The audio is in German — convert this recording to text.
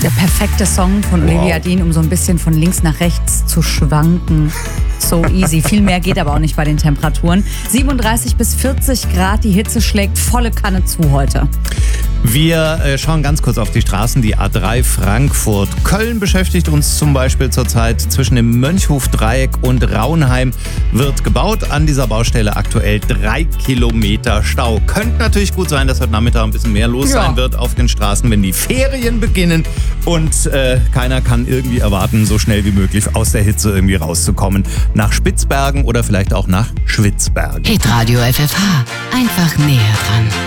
Der perfekte Song von Olivia Dean, um so ein bisschen von links nach rechts zu schwanken. So easy. Viel mehr geht aber auch nicht bei den Temperaturen. 37 bis 40 Grad, die Hitze schlägt volle Kanne zu heute. Wir schauen ganz kurz auf die Straßen. Die A3 Frankfurt. Köln beschäftigt uns zum Beispiel zurzeit. Zwischen dem Mönchhof-Dreieck und Raunheim wird gebaut. An dieser Baustelle aktuell 3 Kilometer Stau. Könnte natürlich gut sein, dass heute Nachmittag ein bisschen mehr los sein wird auf den Straßen, wenn die Ferien beginnen. Und keiner kann irgendwie erwarten, so schnell wie möglich aus der Hitze irgendwie rauszukommen. Nach Spitzbergen oder vielleicht auch nach Schwitzbergen. Hitradio FFH. Einfach näher dran.